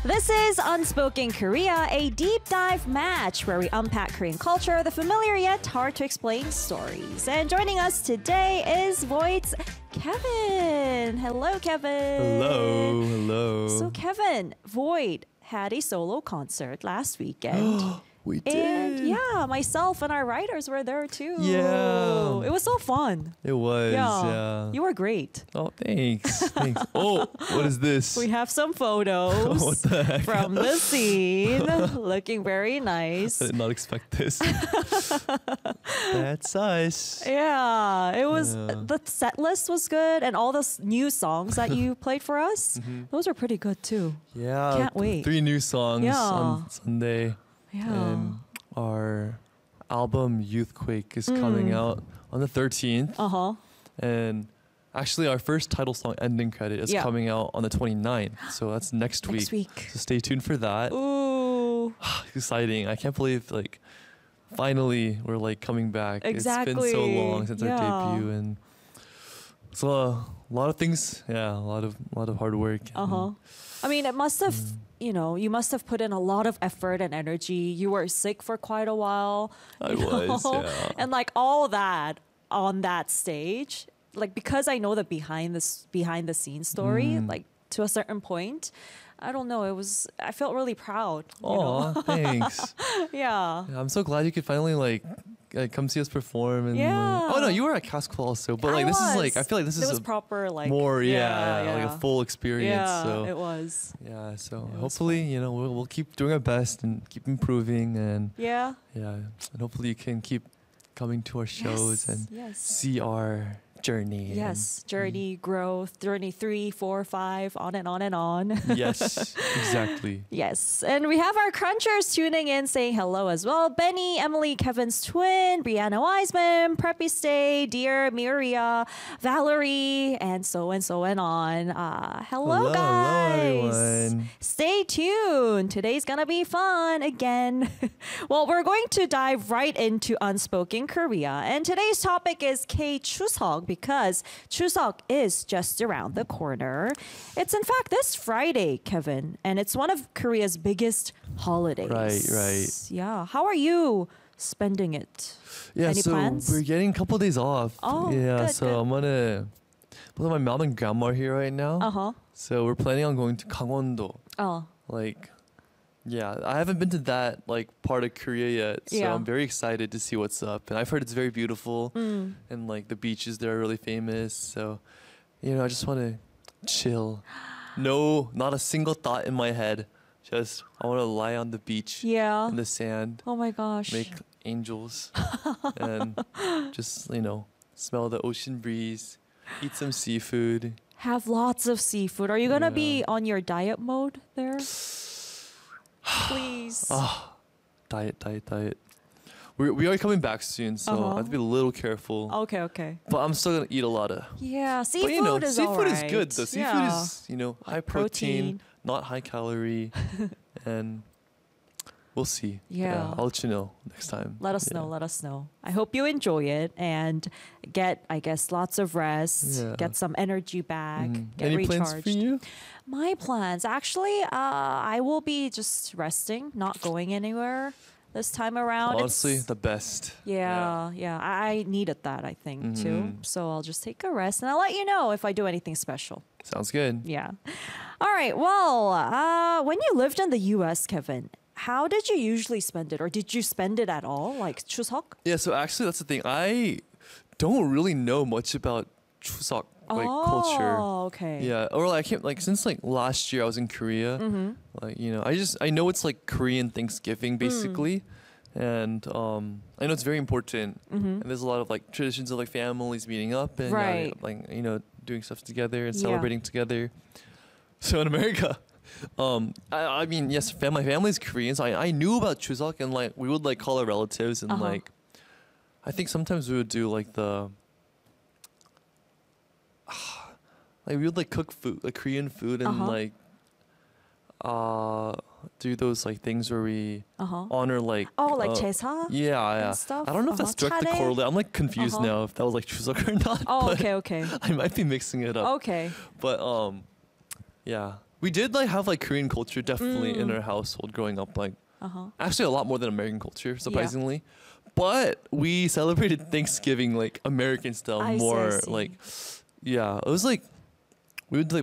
This is Unspoken Korea, a deep dive match where we unpack Korean culture, the familiar yet hard to explain stories. And joining us today is Voight's Kevin. Hello, Kevin. Hello. So, Kevin, Voight had a solo concert last weekend. We did. And yeah, myself and our writers were there too. Yeah. It was so fun. It was. Yeah. You were great. Oh, thanks. Oh, what is this? We have some photos What the heck? from the scene looking very nice. I did not expect this. That's us. Yeah, it was Yeah. the set list was good and all the new songs that you played for us, those are pretty good too. Yeah. Can't wait. 3 new songs Yeah. on Sunday. Yeah. And our album Youthquake is coming out on the 13th. Uh-huh. And actually our first title song, Ending Credit, is Yeah. coming out on the 29th. So that's next Next week. So stay tuned for that. Ooh. Exciting. I can't believe finally we're coming back. It's been so Exactly. long since Yeah. our debut, and so a lot of things. Yeah, a lot of hard work. Uh-huh. I mean, it must have, you must have put in a lot of effort and energy. You were sick for quite a while. I you was, know? yeah. And all that on that stage, because I know the behind the scenes story, to a certain point, I don't know, I felt really proud. You know? Oh, thanks. Yeah. Yeah, I'm so glad you could finally come see us perform. And Yeah. oh no, you were at Casco also, but I this was. is I feel like this It is was proper more like a full experience. Yeah, So it was. yeah, so It was hopefully we'll keep doing our best and keep improving, and Yeah. and hopefully you can keep coming to our shows and yes. see our journey. Yes, journey, growth, journey 3, 4, 5, on and on and on. And yes, exactly. Yes, and we have our crunchers tuning in saying hello as well. Benny, Emily, Kevin's twin, Brianna Wiseman, Preppy Stay, Dear Miria, Valerie, and so on. Hello, guys. Everyone. Stay tuned. Today's gonna be fun again. Well, we're going to dive right into Unspoken Korea, and today's topic is K-Chuseok because Chuseok is just around the corner. It's in fact this Friday, Kevin, and it's one of Korea's biggest holidays. Right. Yeah. How are you spending it? Yeah, Any so plans? we're getting a couple days off. Oh, yeah, good, so good. I'm gonna. Both my mom and grandma are here right now. Uh-huh. So we're planning on going to Gangwon-do. Oh. Yeah, I haven't been to that part of Korea yet, so Yeah. I'm very excited to see what's up. And I've heard it's very beautiful, and the beaches there are really famous. So, I just want to chill. No, not a single thought in my head. Just I want to lie on the beach Yeah. in the sand, Oh my gosh. make angels, and just smell the ocean breeze, eat some seafood. Have lots of seafood. Are you gonna be Yeah. on your diet mode there? Please. Diet. We are coming back soon, so I have to be a little careful. Okay. But I'm still gonna eat a lot of. Yeah, But seafood is seafood alright. is good though. Seafood Yeah. is high protein, not high calorie, and we'll see. Yeah. I'll let you know next time. Let us know. I hope you enjoy it and get, I guess, lots of rest, Yeah. get some energy back, get Any recharged. plans for you? My plans, actually, I will be just resting, not going anywhere this time around. Honestly, It's- the best. Yeah. I needed that, I think, too. Mhm. So I'll just take a rest and I'll let you know if I do anything special. Sounds good. Yeah. All right. Well, when you lived in the U.S., Kevin, how did you usually spend it, or did you spend it at all, like Chuseok? Yeah. So actually, that's the thing. I don't really know much about Chuseok culture. Oh, okay. Yeah, or I can't since last year I was in Korea. I know it's Korean Thanksgiving basically, and I know it's very important. And there's a lot of traditions of families meeting up and Right. doing stuff together and Yeah. celebrating together. So in America, I mean yes, my family's Korean, so I knew about Chuseok, and we would call our relatives, and Uh-huh. I think sometimes we would do the. We would cook food, Korean food, and do those things where we honor 제사? yeah. stuff? I don't know if that's directly 차례? correlated. I'm confused Uh-huh. now if that was Chuseok or not. Oh, but okay. I might be mixing it up. Okay. But yeah, We did like have like Korean culture definitely in our household growing up. Like actually a lot more than American culture, surprisingly. But we celebrated Thanksgiving like American style I see, I more. see. Like, yeah, it was like we would like